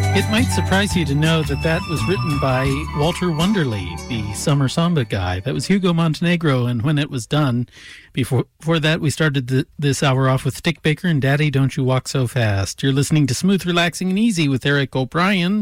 It might surprise you to know that that was written by Walter Wunderly, the Summer Samba guy. That was Hugo Montenegro, and when it was done, before that, we started this hour off with Dick Baker and Daddy, Don't You Walk So Fast. You're listening to Smooth, Relaxing, and Easy with Eric O'Brien.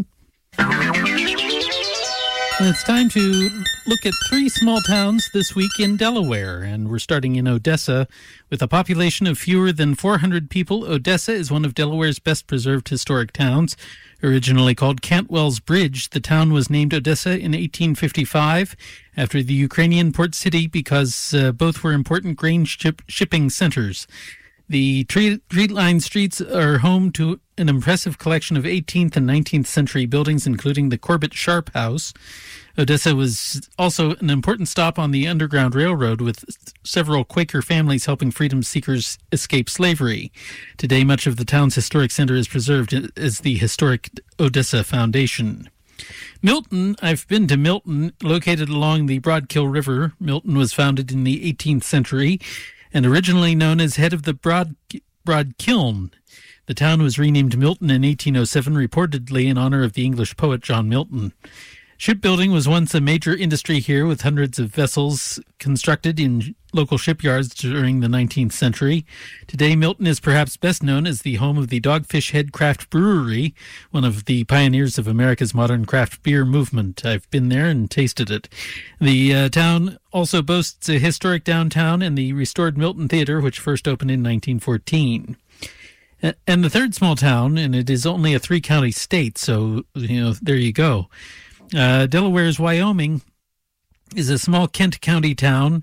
And it's time to look at three small towns this week in Delaware, and we're starting in Odessa. With a population of fewer than 400 people, Odessa is one of Delaware's best-preserved historic towns. Originally called Cantwell's Bridge, the town was named Odessa in 1855 after the Ukrainian port city because both were important grain shipping centers. The tree-lined streets are home to an impressive collection of 18th and 19th century buildings, including the Corbett Sharp House. Odessa was also an important stop on the Underground Railroad, with several Quaker families helping freedom seekers escape slavery. Today, much of the town's historic center is preserved as the Historic Odessa Foundation. Milton, I've been to Milton, located along the Broadkill River. Milton was founded in the 18th century and originally known as head of the Broad Kiln. The town was renamed Milton in 1807, reportedly in honor of the English poet John Milton. Shipbuilding was once a major industry here, with hundreds of vessels constructed in local shipyards during the 19th century. Today, Milton is perhaps best known as the home of the Dogfish Head Craft Brewery, one of the pioneers of America's modern craft beer movement. I've been there and tasted it. The town also boasts a historic downtown and the restored Milton Theater, which first opened in 1914. And the third small town, and it is only a three-county state, so, there you go. Delaware's Wyoming is a small Kent County town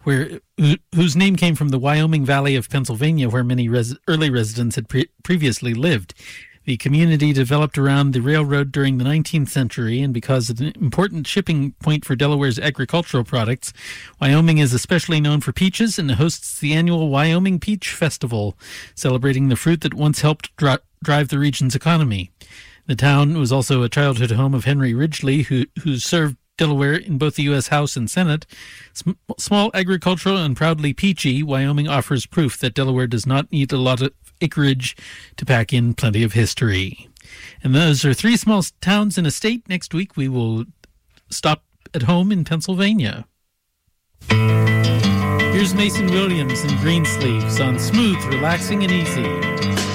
whose name came from the Wyoming Valley of Pennsylvania, where many early residents had previously lived. The community developed around the railroad during the 19th century, and because of an important shipping point for Delaware's agricultural products, Wyoming is especially known for peaches and hosts the annual Wyoming Peach Festival, celebrating the fruit that once helped drive the region's economy. The town was also a childhood home of Henry Ridgely, who served Delaware in both the U.S. House and Senate. Small, agricultural, and proudly peachy, Wyoming offers proof that Delaware does not need a lot of acreage to pack in plenty of history. And those are three small towns in a state. Next week, we will stop at home in Pennsylvania. Here's Mason Williams and Greensleeves on Smooth, Relaxing, and Easy.